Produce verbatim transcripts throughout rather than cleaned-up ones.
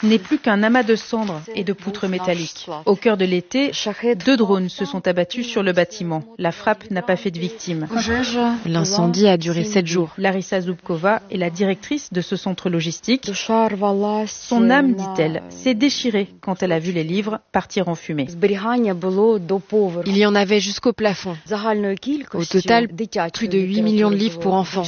n'est plus qu'un amas de cendres et de poutres métalliques. Au cœur de l'été, deux drones se sont abattus sur le bâtiment. La frappe n'a pas fait de victimes. L'incendie a duré sept jours. Larissa Zubkova est la directrice de ce centre logistique. Son âme, dit-elle, s'est déchirée quand elle a vu les livres partir en fumée. Il y en avait jusqu'au plafond. Au total, plus de huit millions de livres pour enfants.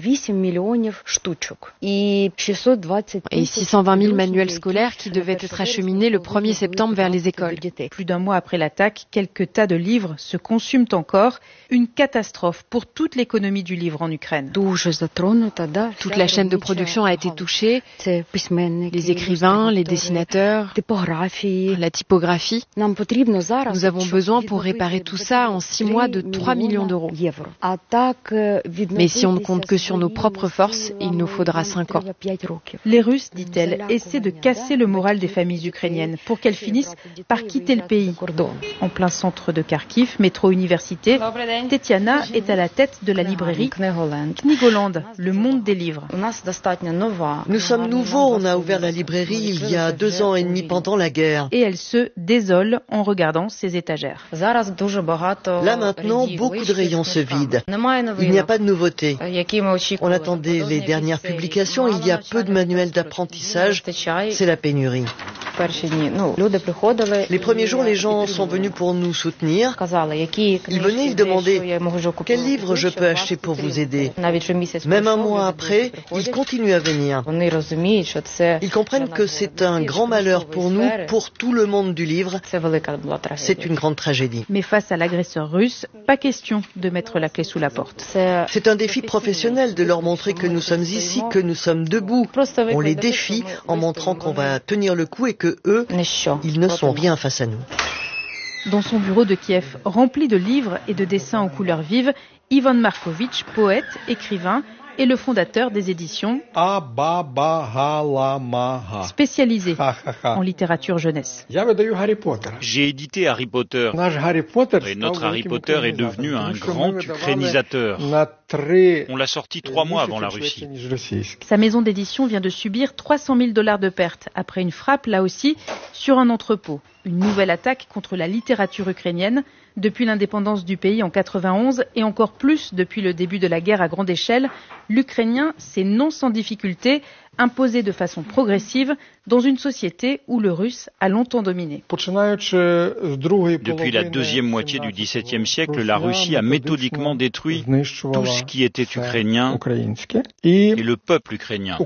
Et six cent vingt mille manuels scolaires qui devaient être acheminés le premier septembre vers les écoles. Plus d'un mois après l'attaque, quelques tas de livres se consument encore. Une catastrophe pour toute l'économie du livre en Ukraine. Toute la chaîne de production a été touchée. Les écrivains, les dessinateurs, la typographie. Nous avons besoin pour réparer tout ça en six mois de trois millions d'euros. Mais si on ne compte que sur nos propres forces, il nous faudra cinq ans. Les Russes, dit-elle, essaient de casser le moral des familles ukrainiennes pour qu'elles finissent par quitter le pays. En plein centre de Kharkiv, métro université, Tetiana est à la tête de la librairie Knigoland, le monde des livres. Nous sommes nouveaux, on a ouvert la librairie il y a deux ans et demi pendant la guerre. Et elle se désole en regardant ses étagères. Là maintenant, beaucoup de rayons se vident. Il n'y a pas de nouveautés. On attendait les dernières publications, il y a peu de manuels d'apprentissage, c'est la pénurie. Les premiers jours, les gens sont venus pour nous soutenir. Ils venaient, ils demandaient « Quel livre je peux acheter pour vous aider ?» Même un mois après, ils continuent à venir. Ils comprennent que c'est un grand malheur pour nous, pour tout le monde du livre. C'est une grande tragédie. Mais face à l'agresseur russe, pas question de mettre la clé sous la porte. C'est un défi professionnel de leur montrer que nous sommes ici, que nous sommes debout. On les défie en montrant qu'on va tenir le coup et que eux, ils ne sont rien face à nous. Dans son bureau de Kiev, rempli de livres et de dessins aux couleurs vives, Ivan Markovitch, poète, écrivain, est le fondateur des éditions spécialisées en littérature jeunesse. J'ai édité Harry Potter et notre Harry Potter est devenu un grand ukrainisateur. On l'a sorti trois mois avant la Russie. Sa maison d'édition vient de subir trois cent mille dollars de pertes après une frappe, là aussi, sur un entrepôt. Une nouvelle attaque contre la littérature ukrainienne depuis l'indépendance du pays en quatre-vingt-onze et encore plus depuis le début de la guerre à grande échelle. L'ukrainien s'est non sans difficulté imposé de façon progressive dans une société où le russe a longtemps dominé. Depuis la deuxième moitié du dix-septième siècle, la Russie a méthodiquement détruit tout ce qui était ukrainien et le peuple ukrainien.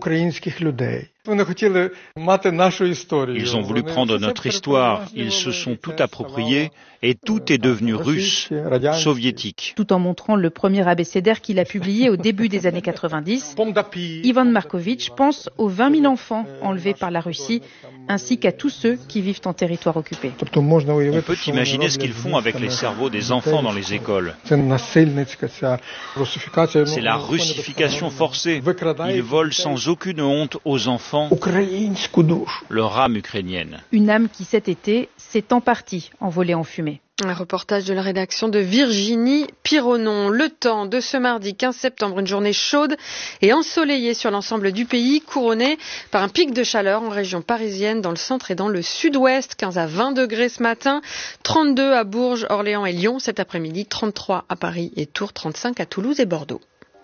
Ils ont voulu prendre notre histoire, ils se sont tout approprié et tout est devenu russe, soviétique. Tout en montrant le premier abécédaire qu'il a publié au début des années quatre-vingt-dix, Ivan Markovitch pense aux vingt mille enfants enlevés par la Russie, ainsi qu'à tous ceux qui vivent en territoire occupé. On peut imaginer ce qu'ils font avec les cerveaux des enfants dans les écoles. C'est la russification forcée. Ils volent sans aucune honte aux enfants leur âme ukrainienne. Une âme qui cet été s'est en partie envolée en fumée. Un reportage de la rédaction de Virginie Pironon. Le temps de ce mardi quinze septembre, une journée chaude et ensoleillée sur l'ensemble du pays, couronnée par un pic de chaleur en région parisienne, dans le centre et dans le sud-ouest. quinze à vingt degrés ce matin, trente-deux à Bourges, Orléans et Lyon cet après-midi, trente-trois à Paris et Tours, trente-cinq à Toulouse et Bordeaux.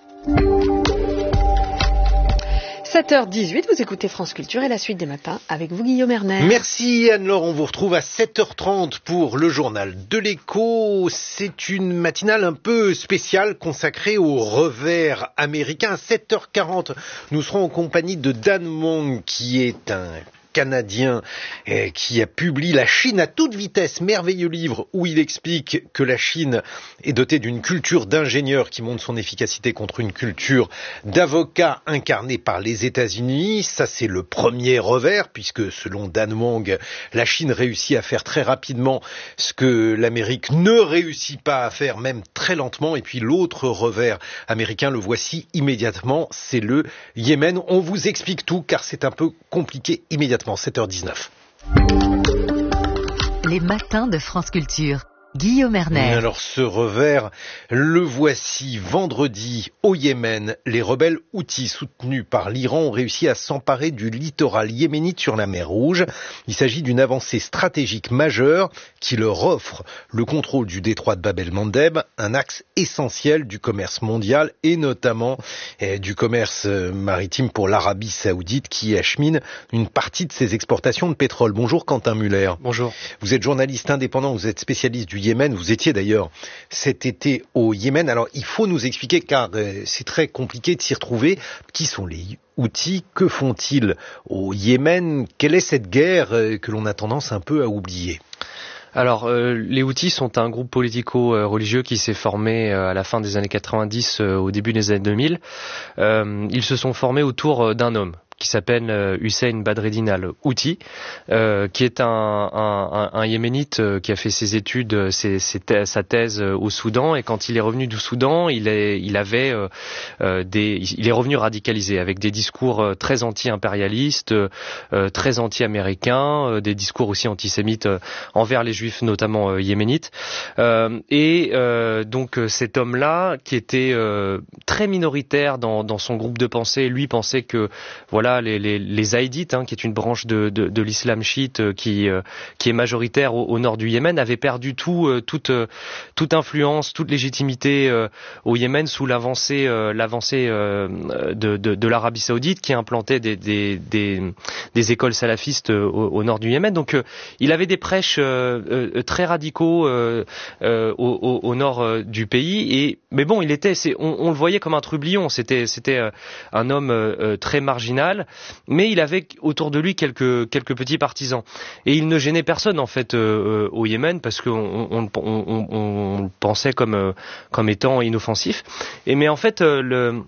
sept heures dix-huit, vous écoutez France Culture et la suite des matins avec vous, Guillaume Erner. Merci Anne-Laure, on vous retrouve à sept heures trente pour le journal de l'Écho. C'est une matinale un peu spéciale consacrée au revers américain. À sept heures quarante, nous serons en compagnie de Dan Mong, qui est un Canadien eh, qui a publié La Chine à toute vitesse, merveilleux livre où il explique que la Chine est dotée d'une culture d'ingénieurs qui montre son efficacité contre une culture d'avocats incarnée par les États-Unis. Ça, c'est le premier revers, puisque selon Dan Mong, la Chine réussit à faire très rapidement ce que l'Amérique ne réussit pas à faire, même très lentement. Et puis l'autre revers américain, le voici immédiatement, c'est le Yémen. On vous explique tout, car c'est un peu compliqué immédiatement. sept heures dix-neuf. Les matins de France Culture. Guillaume Erner. Alors ce revers, le voici vendredi au Yémen. Les rebelles houthis soutenus par l'Iran ont réussi à s'emparer du littoral yéménite sur la mer Rouge. Il s'agit d'une avancée stratégique majeure qui leur offre le contrôle du détroit de Bab el-Mandeb, un axe essentiel du commerce mondial et notamment eh, du commerce maritime pour l'Arabie saoudite qui achemine une partie de ses exportations de pétrole. Bonjour Quentin Muller. Bonjour. Vous êtes journaliste indépendant, vous êtes spécialiste du Yémen. Vous étiez d'ailleurs cet été au Yémen. Alors il faut nous expliquer, car euh, c'est très compliqué de s'y retrouver, qui sont les Houthis, que font-ils au Yémen? Quelle est cette guerre euh, que l'on a tendance un peu à oublier? Alors, euh, les Houthis sont un groupe politico-religieux qui s'est formé euh, à la fin des années quatre-vingt-dix, euh, au début des années deux mille. Euh, ils se sont formés autour d'un homme qui s'appelle euh, Hussein Badreddin al-Houthi, euh, qui est un, un, un, un yéménite euh, qui a fait ses études, ses, ses thèses, sa thèse euh, au Soudan, et quand il est revenu du Soudan, il, est, il avait euh, euh, des, il est revenu radicalisé avec des discours euh, très anti-impérialistes, euh, très anti-américains, euh, des discours aussi antisémites euh, envers les Juifs, notamment euh, yéménites. Euh, et euh, donc cet homme-là, qui était euh, très minoritaire dans, dans son groupe de pensée, lui pensait que voilà. Les, les, les Zaïdites, hein, qui est une branche de, de, de l'islam chiite euh, qui, euh, qui est majoritaire au, au nord du Yémen, avaient perdu tout, euh, toute, euh, toute influence, toute légitimité euh, au Yémen sous l'avancée, euh, l'avancée euh, de, de, de l'Arabie Saoudite, qui implantait des, des, des, des écoles salafistes euh, au, au nord du Yémen. Donc euh, il avait des prêches euh, euh, très radicaux euh, euh, au, au, au nord euh, du pays. Et mais bon, il était, c'est, on, on le voyait comme un trublion. C'était, c'était euh, un homme euh, très marginal. Mais il avait autour de lui quelques quelques petits partisans et il ne gênait personne en fait euh, au Yémen parce qu'on on, on, on, on le pensait comme euh, comme étant inoffensif. Et mais en fait euh, le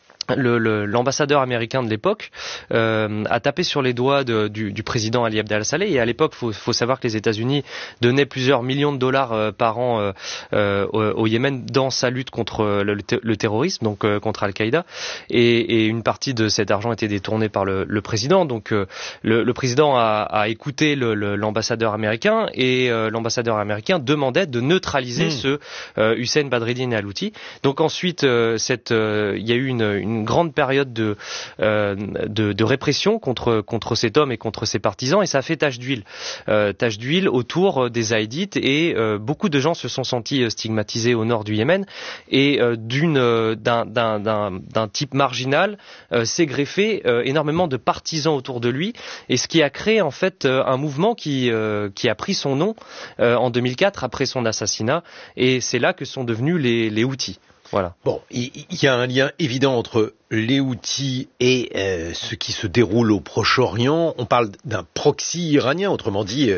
Le, le, l'ambassadeur américain de l'époque euh, a tapé sur les doigts de, du, du président Ali Abdel Saleh. Et à l'époque, faut, faut savoir que les États-Unis donnaient plusieurs millions de dollars euh, par an euh, euh, au, au Yémen dans sa lutte contre le, le terrorisme, donc euh, contre Al-Qaïda. Et, et une partie de cet argent était détournée par le, le président. Donc euh, le, le président a, a écouté le, le, l'ambassadeur américain et euh, l'ambassadeur américain demandait de neutraliser mmh. ce euh, Hussein Badreddin al-Houthi. Donc ensuite, euh, cette, euh, il y a eu une, une une grande période de, euh, de, de répression contre, contre cet homme et contre ses partisans, et ça a fait tache d'huile. Euh, tache d'huile autour des Zaïdites, et euh, beaucoup de gens se sont sentis stigmatisés au nord du Yémen, et euh, d'une, d'un, d'un, d'un, d'un type marginal euh, s'est greffé euh, énormément de partisans autour de lui, et ce qui a créé en fait un mouvement qui, euh, qui a pris son nom euh, en deux mille quatre après son assassinat, et c'est là que sont devenus les, les Houthis. Voilà. Bon, il y, y a un lien évident entre les Houthis et euh, ce qui se déroule au Proche-Orient. On parle d'un proxy iranien, autrement dit, euh,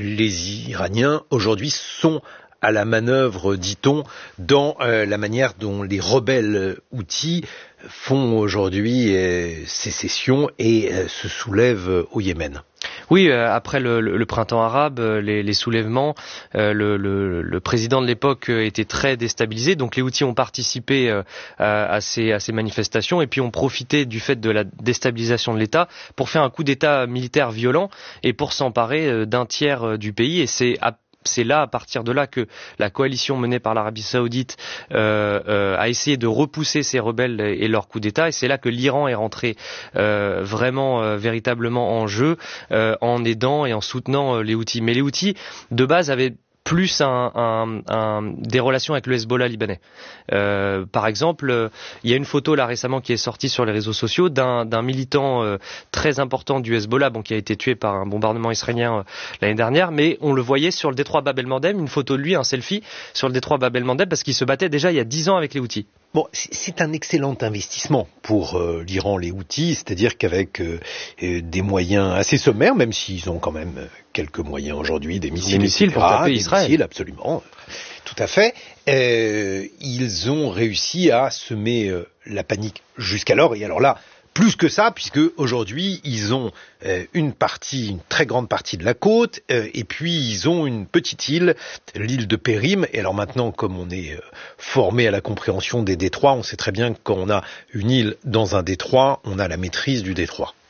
les Iraniens aujourd'hui sont à la manœuvre, dit-on, dans euh, la manière dont les rebelles houthis font aujourd'hui euh, sécession et euh, se soulèvent au Yémen. Oui, euh, après le, le, le printemps arabe, les, les soulèvements, euh, le, le, le président de l'époque était très déstabilisé, donc les Houthis ont participé euh, à, à, ces, à ces manifestations et puis ont profité du fait de la déstabilisation de l'État pour faire un coup d'État militaire violent et pour s'emparer d'un tiers du pays, et c'est à C'est là, à partir de là, que la coalition menée par l'Arabie Saoudite euh, euh, a essayé de repousser ces rebelles et leur coup d'État. Et c'est là que l'Iran est rentré euh, vraiment, euh, véritablement en jeu, euh, en aidant et en soutenant euh, les Houthis. Mais les Houthis, de base, avaient plus un, un, un, des relations avec le Hezbollah libanais. Euh, par exemple, euh, il y a une photo là récemment qui est sortie sur les réseaux sociaux d'un, d'un militant euh, très important du Hezbollah, bon, qui a été tué par un bombardement israélien euh, l'année dernière, mais on le voyait sur le détroit Bab el-Mandeb, une photo de lui, un selfie sur le détroit Bab el-Mandeb, parce qu'il se battait déjà il y a dix ans avec les Houthis. Bon, c'est un excellent investissement pour euh, l'Iran, les Houthis, c'est-à-dire qu'avec euh, euh, des moyens assez sommaires, même s'ils ont quand même euh, quelques moyens aujourd'hui, des missiles, des missiles pour taper Israël. Des missiles, absolument, tout à fait. Euh, ils ont réussi à semer euh, la panique jusqu'alors, et alors là, plus que ça, puisque aujourd'hui ils ont euh, une partie, une très grande partie de la côte, euh, et puis ils ont une petite île, l'île de Périm. Et alors maintenant, comme on est euh, formé à la compréhension des détroits, on sait très bien que quand on a une île dans un détroit, on a la maîtrise du détroit.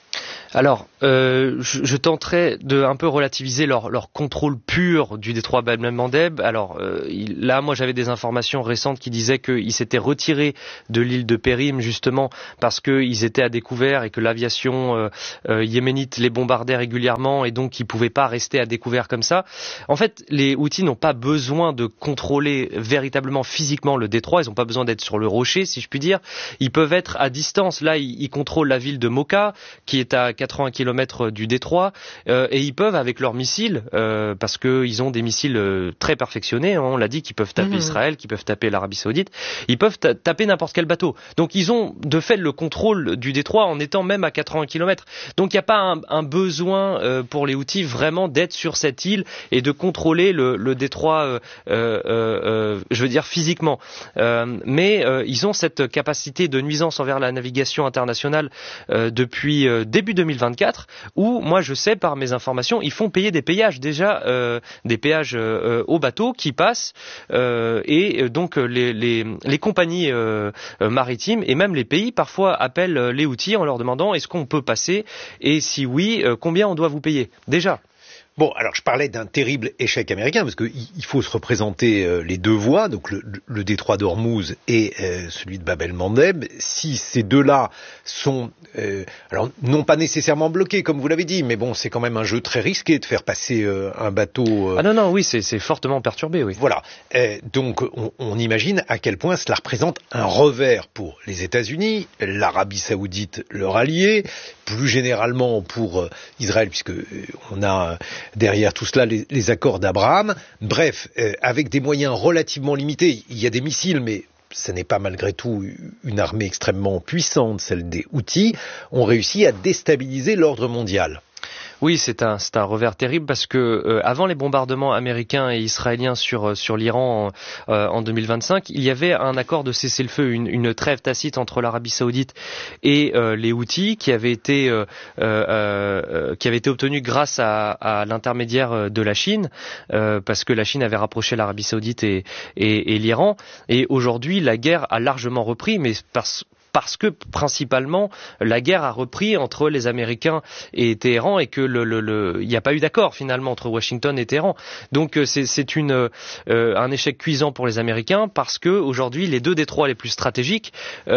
Alors, euh, je, je tenterai de un peu relativiser leur, leur contrôle pur du détroit Bab el-Mandeb. Alors euh, il, là, moi, j'avais des informations récentes qui disaient qu'ils s'étaient retirés de l'île de Périm justement parce qu'ils étaient à découvert et que l'aviation euh, euh, yéménite les bombardait régulièrement et donc ils pouvaient pas rester à découvert comme ça. En fait, les Houthis n'ont pas besoin de contrôler véritablement physiquement le détroit. Ils n'ont pas besoin d'être sur le rocher, si je puis dire. Ils peuvent être à distance. Là, ils, ils contrôlent la ville de Mocha, qui est à quatre-vingts kilomètres du détroit, euh, et ils peuvent avec leurs missiles, euh, parce qu'ils ont des missiles euh, très perfectionnés, hein, on l'a dit, qui peuvent taper mmh. Israël, qui peuvent taper l'Arabie Saoudite, ils peuvent ta- taper n'importe quel bateau. Donc ils ont de fait le contrôle du détroit en étant même à quatre-vingts kilomètres. Donc il n'y a pas un, un besoin euh, pour les Houthis vraiment d'être sur cette île et de contrôler le, le détroit, euh, euh, euh, je veux dire physiquement. Euh, mais euh, ils ont cette capacité de nuisance envers la navigation internationale euh, depuis euh, début deux mille vingt-quatre, où moi je sais par mes informations, ils font payer des péages déjà, euh, des péages euh, aux bateaux qui passent, euh, et donc les, les, les compagnies euh, maritimes et même les pays parfois appellent les Houthis en leur demandant est-ce qu'on peut passer et si oui, euh, combien on doit vous payer déjà. Bon, alors je parlais d'un terrible échec américain, parce qu'il faut se représenter euh, les deux voies, donc le, le détroit d'Ormuz et euh, celui de Bab el-Mandeb. Si ces deux-là sont, euh, alors non pas nécessairement bloqués, comme vous l'avez dit, mais bon, c'est quand même un jeu très risqué de faire passer euh, un bateau... Euh... Ah non, non, oui, c'est, c'est fortement perturbé, oui. Voilà, euh, donc on, on imagine à quel point cela représente un revers pour les États-Unis, l'Arabie Saoudite, leur allié, plus généralement pour euh, Israël, puisque euh, on a... Euh, derrière tout cela, les, les accords d'Abraham. Bref, euh, avec des moyens relativement limités, il y a des missiles, mais ce n'est pas malgré tout une armée extrêmement puissante, celle des Houthis, ont réussi à déstabiliser l'ordre mondial. Oui, c'est un c'est un revers terrible parce que euh, avant les bombardements américains et israéliens sur sur l'Iran en, euh, en deux mille vingt-cinq, il y avait un accord de cessez-le-feu, une, une trêve tacite entre l'Arabie Saoudite et euh, les Houthis qui avait été euh, euh, euh, qui avait été obtenu grâce à, à l'intermédiaire de la Chine, euh, parce que la Chine avait rapproché l'Arabie Saoudite et, et, et l'Iran. Et aujourd'hui, la guerre a largement repris, mais parce parce que principalement la guerre a repris entre les Américains et Téhéran et que le, le, le, il n'y a pas eu d'accord finalement entre Washington et Téhéran. Donc c'est, c'est une, euh, un échec cuisant pour les Américains parce que aujourd'hui les deux détroits les plus stratégiques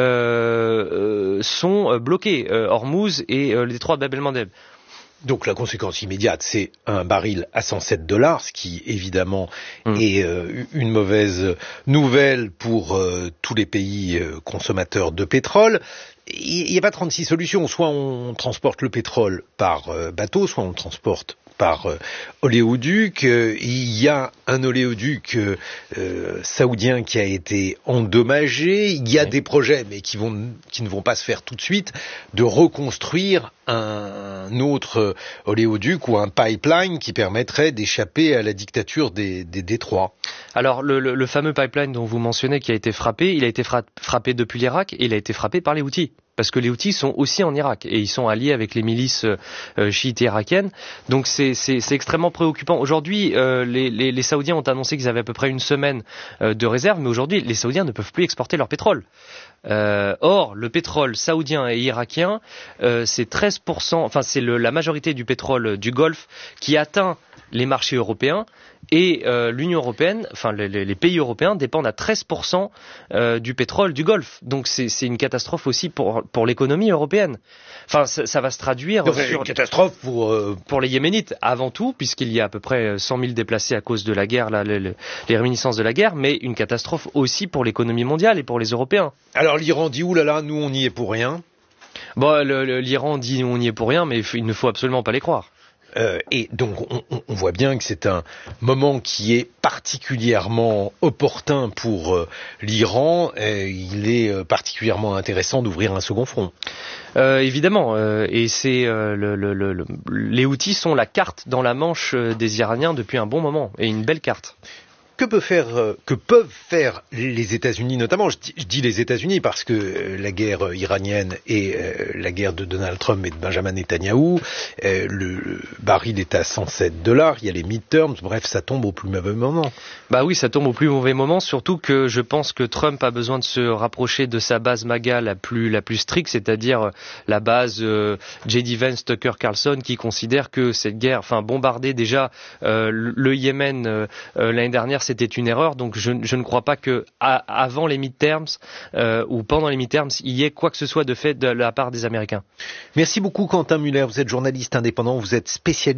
euh, euh, sont bloqués, euh, Hormuz et euh, le détroit de Bab el-Mandeb. Donc la conséquence immédiate, c'est un baril à cent sept dollars, ce qui évidemment mmh. est euh, une mauvaise nouvelle pour euh, tous les pays euh, consommateurs de pétrole. Il n'y a pas trente-six solutions, soit on transporte le pétrole par euh, bateau, soit on le transporte par euh, oléoduc. Euh, il y a un oléoduc euh, euh, saoudien qui a été endommagé. Il y a oui. des projets, mais qui, vont, qui ne vont pas se faire tout de suite, de reconstruire un autre oléoduc ou un pipeline qui permettrait d'échapper à la dictature des, des détroits. Alors le, le, le fameux pipeline dont vous mentionnez qui a été frappé, il a été frappé depuis l'Irak et il a été frappé par les Houthis. Parce que les Houthis sont aussi en Irak et ils sont alliés avec les milices euh, chiites irakiennes. Donc c'est, c'est, c'est extrêmement préoccupant. Aujourd'hui, euh, les, les, les Saoudiens ont annoncé qu'ils avaient à peu près une semaine euh, de réserve, mais aujourd'hui, les Saoudiens ne peuvent plus exporter leur pétrole. Euh, or, le pétrole saoudien et irakien, euh, c'est treize pour cent, enfin c'est le, la majorité du pétrole du Golfe qui atteint les marchés européens et euh, l'Union européenne, enfin les, les pays européens dépendent à treize pour cent euh, du pétrole du Golfe. Donc c'est, c'est une catastrophe aussi pour pour l'économie européenne. Enfin ça, ça va se traduire Donc, sur une catastrophe pour euh... pour les Yéménites avant tout, puisqu'il y a à peu près cent mille déplacés à cause de la guerre, là, les, les réminiscences de la guerre, mais une catastrophe aussi pour l'économie mondiale et pour les Européens. Alors l'Iran dit oulala, nous on n'y est pour rien. Bon, le, le, l'Iran dit on n'y est pour rien, mais il ne faut absolument pas les croire. Euh, et donc on, on voit bien que c'est un moment qui est particulièrement opportun pour euh, l'Iran. Et il est euh, particulièrement intéressant d'ouvrir un second front. Euh, évidemment, euh, et c'est euh, le, le, le, le, les Houthis sont la carte dans la manche des Iraniens depuis un bon moment, et une belle carte. que peut faire, que peuvent faire les États-Unis notamment, je dis, je dis les États-Unis parce que la guerre iranienne et euh, la guerre de Donald Trump et de Benjamin Netanyahou, euh, le, le baril est à cent sept dollars, il y a les midterms, bref, ça tombe au plus mauvais moment. Bah oui, ça tombe au plus mauvais moment, surtout que je pense que Trump a besoin de se rapprocher de sa base MAGA la plus, la plus stricte, c'est-à-dire la base euh, J D Vance, Tucker Carlson, qui considère que cette guerre, enfin bombarder déjà euh, le Yémen euh, l'année dernière, c'était une erreur. Donc je, je ne crois pas que à, avant les midterms euh, ou pendant les midterms, il y ait quoi que ce soit de fait de la part des Américains. Merci beaucoup Quentin Muller, vous êtes journaliste indépendant, vous êtes spécialiste